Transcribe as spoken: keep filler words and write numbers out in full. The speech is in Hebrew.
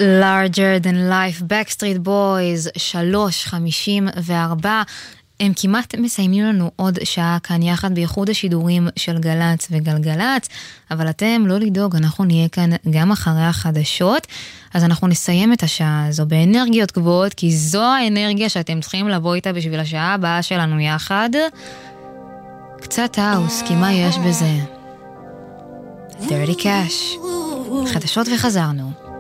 Larger than life, Backstreet Boys, שלוש חמישים וארבע. הם כמעט מסיימים לנו עוד שעה כאן יחד בייחוד השידורים של גלץ וגלגלץ, אבל אתם לא לדאוג, אנחנו נהיה כאן גם אחרי החדשות, אז אנחנו נסיים את השעה הזו באנרגיות גבוהות, כי זו האנרגיה שאתם צריכים לבוא איתה בשביל השעה הבאה שלנו יחד. קצת האוס, כי מה יש בזה? Dirty Cash. חדשות וחזרנו.